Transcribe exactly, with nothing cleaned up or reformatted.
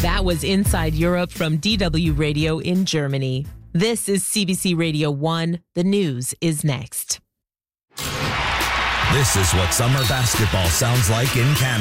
That was Inside Europe from D W Radio in Germany. This is C B C Radio one. The news is next. This is what summer basketball sounds like in Canada.